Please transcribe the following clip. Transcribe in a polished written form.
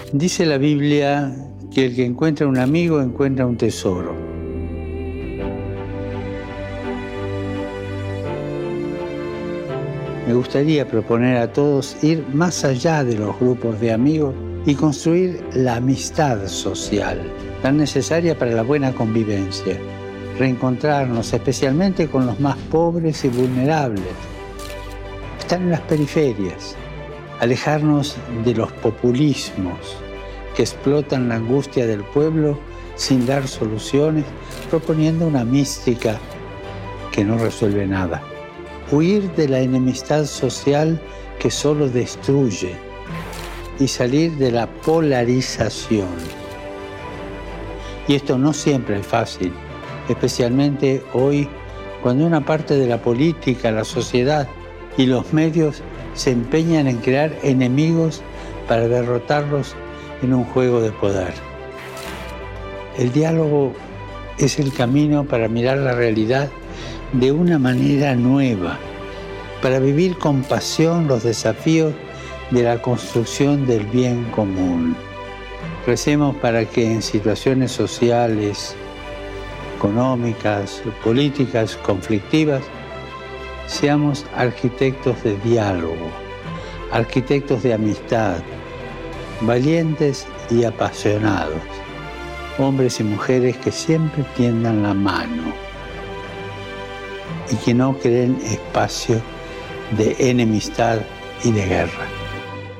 Dice la Biblia que el que encuentra un amigo encuentra un tesoro. Me gustaría proponer a todos ir más allá de los grupos de amigos y construir la amistad social, tan necesaria para la buena convivencia. Reencontrarnos especialmente con los más pobres y vulnerables. Están en las periferias. Alejarnos de los populismos que explotan la angustia del pueblo sin dar soluciones, proponiendo una mística que no resuelve nada. Huir de la enemistad social que solo destruye y salir de la polarización. Y esto no siempre es fácil, especialmente hoy, cuando una parte de la política, la sociedad y los medios se empeñan en crear enemigos para derrotarlos en un juego de poder. El diálogo es el camino para mirar la realidad de una manera nueva, para vivir con pasión los desafíos de la construcción del bien común. Recemos para que en situaciones sociales, económicas, políticas, conflictivas, seamos arquitectos de diálogo, arquitectos de amistad, valientes y apasionados, hombres y mujeres que siempre tiendan la mano y que no creen espacio de enemistad y de guerra.